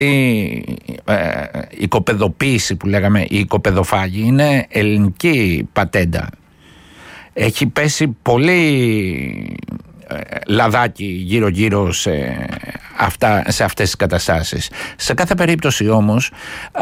η οικοπεδοποίηση που λέγαμε, η οικοπεδοφάγη, είναι ελληνική πατέντα. Έχει πέσει πολύ λαδάκι γύρω-γύρω σε αυτές τις καταστάσεις. Σε κάθε περίπτωση όμως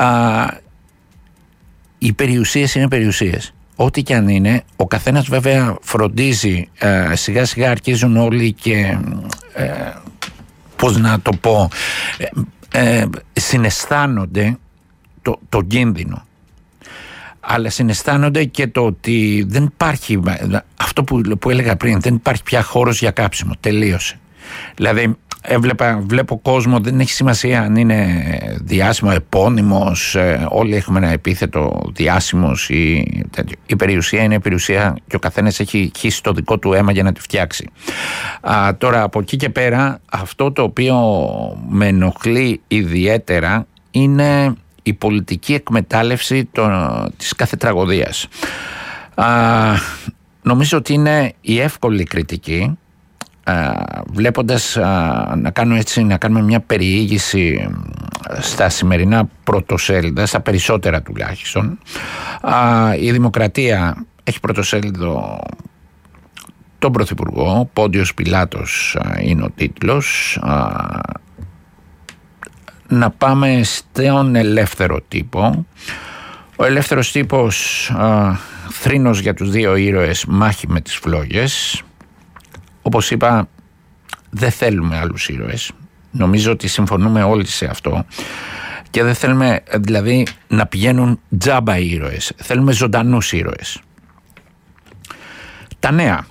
οι περιουσίες είναι περιουσίες. Ό,τι και αν είναι, ο καθένας βέβαια φροντίζει, σιγά σιγά αρχίζουν όλοι και πώς να το πω, συναισθάνονται το κίνδυνο, αλλά συναισθάνονται και το ότι δεν υπάρχει αυτό που έλεγα πριν, δεν υπάρχει πια χώρος για κάψιμο, τελείωσε. Δηλαδή βλέπω κόσμο, δεν έχει σημασία αν είναι διάσημο, επώνυμος, όλοι έχουμε ένα επίθετο, διάσημος ή τέτοιο. Η περιουσία είναι περιουσία και ο καθένας έχει χύσει το δικό του αίμα για να τη φτιάξει. Τώρα από εκεί και πέρα, αυτό το οποίο με ενοχλεί ιδιαίτερα είναι η πολιτική εκμετάλλευση της κάθε τραγωδίας. Νομίζω ότι είναι η εύκολη κριτική, βλέποντας να κάνουμε μια περιήγηση στα σημερινά πρωτοσέλιδα, στα περισσότερα τουλάχιστον. Η Δημοκρατία έχει πρωτοσέλιδο τον Πρωθυπουργό, Πόντιος Πιλάτος είναι ο τίτλος. Να πάμε στον Ελεύθερο Τύπο. Ο Ελεύθερος Τύπος, θρήνος για τους δύο ήρωες, μάχη με τις φλόγες. Όπως είπα, δεν θέλουμε άλλους ήρωες. Νομίζω ότι συμφωνούμε όλοι σε αυτό. Και δεν θέλουμε δηλαδή να πηγαίνουν τζάμπα οι ήρωες. Θέλουμε ζωντανούς ήρωες. Τα νέα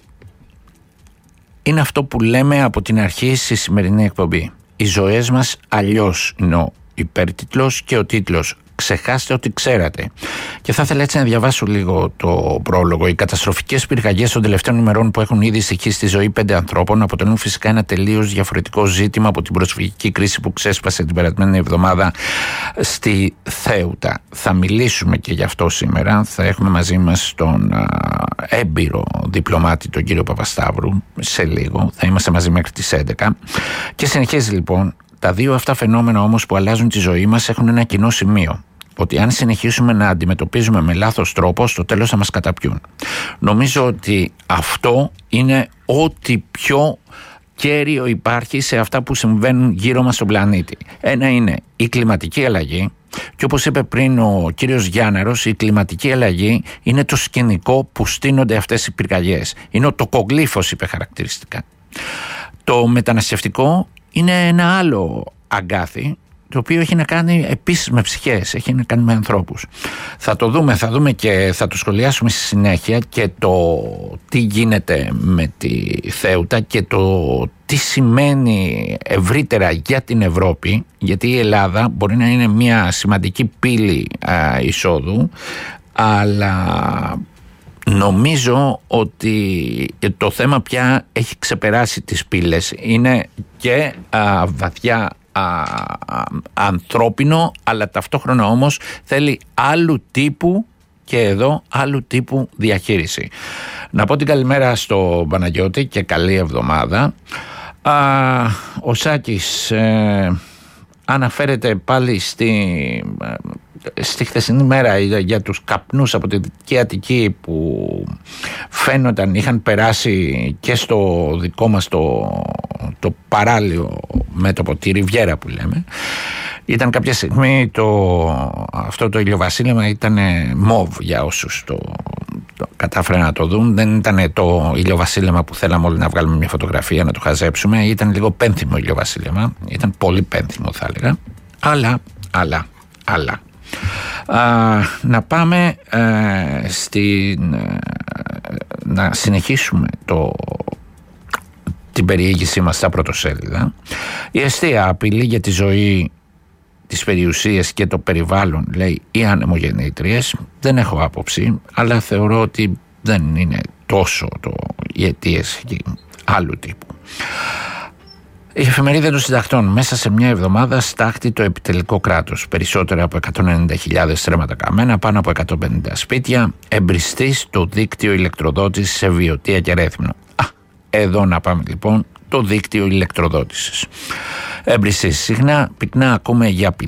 είναι αυτό που λέμε από την αρχή στη σημερινή εκπομπή. Οι ζωές μας αλλιώς είναι ο υπέρτιτλος και ο τίτλος. Ξεχάστε ότι ξέρατε. Και θα ήθελα έτσι να διαβάσω λίγο το πρόλογο. Οι καταστροφικές πυρκαγιές των τελευταίων ημερών που έχουν ήδη στοιχήσει στη ζωή 5 ανθρώπων αποτελούν φυσικά ένα τελείως διαφορετικό ζήτημα από την προσφυγική κρίση που ξέσπασε την περασμένη εβδομάδα στη Θέουτα. Θα μιλήσουμε και γι' αυτό σήμερα. Θα έχουμε μαζί μας τον έμπειρο διπλωμάτη, τον κύριο Παπασταύρου, σε λίγο. Θα είμαστε μαζί μέχρι τις 11. Και συνεχίζει λοιπόν. Τα δύο αυτά φαινόμενα όμως που αλλάζουν τη ζωή μας έχουν ένα κοινό σημείο. Ότι αν συνεχίσουμε να αντιμετωπίζουμε με λάθος τρόπο, στο τέλος θα μας καταπιούν. Νομίζω ότι αυτό είναι ό,τι πιο κέριο υπάρχει σε αυτά που συμβαίνουν γύρω μας στον πλανήτη. Ένα είναι η κλιματική αλλαγή και όπως είπε πριν ο κύριος Γιάνναρος, η κλιματική αλλαγή είναι το σκηνικό που στείνονται αυτές οι πυρκαγιές. Είναι ο τοκογλύφος, είπε χαρακτηριστικά. Το μεταναστευτικό είναι ένα άλλο αγκάθι, το οποίο έχει να κάνει επίσης με ψυχές, έχει να κάνει με ανθρώπους. Θα δούμε και θα το σχολιάσουμε στη συνέχεια και το τι γίνεται με τη Θέουτα και το τι σημαίνει ευρύτερα για την Ευρώπη, γιατί η Ελλάδα μπορεί να είναι μια σημαντική πύλη εισόδου, αλλά νομίζω ότι το θέμα πια έχει ξεπεράσει τις πύλες. Είναι και βαθιά ανθρώπινο, αλλά ταυτόχρονα όμως θέλει άλλου τύπου και εδώ άλλου τύπου διαχείριση. Να πω την καλημέρα στο Παναγιώτη και καλή εβδομάδα. Ο Σάκης αναφέρεται πάλι στη χθεσινή μέρα για τους καπνούς από τη Δυτική Αττική που φαίνονταν, είχαν περάσει και στο δικό μας το παράλιο μέτωπο, τη Ριβιέρα που λέμε. Ήταν κάποια στιγμή αυτό το ηλιοβασίλεμα ήταν μοβ για όσους το κατάφεραν να το δουν. Δεν ήταν το ηλιοβασίλεμα που θέλαμε όλοι να βγάλουμε μια φωτογραφία να το χαζέψουμε. Ήταν λίγο πένθυμο ηλιοβασίλεμα. Ήταν πολύ πένθυμο θα έλεγα. Αλλά να πάμε να συνεχίσουμε την περιήγησή μας στα πρωτοσέλιδα. Η εστία απειλή για τη ζωή, τις περιουσίες και το περιβάλλον, λέει, οι ανεμογεννήτριες. Δεν έχω άποψη, αλλά θεωρώ ότι δεν είναι τόσο οι αιτίες άλλου τύπου. Η εφημερίδα των συντακτών, μέσα σε μια εβδομάδα στάχτη το επιτελικό κράτος. Περισσότερα από 190.000 στρέμματα καμένα, πάνω από 150 σπίτια, εμπριστή στο δίκτυο ηλεκτροδότησης σε Βιωτία και Ρέθυμνο. Εδώ να πάμε λοιπόν το δίκτυο ηλεκτροδότησης. Έμπρηση συχνά πυκνά ακούμε για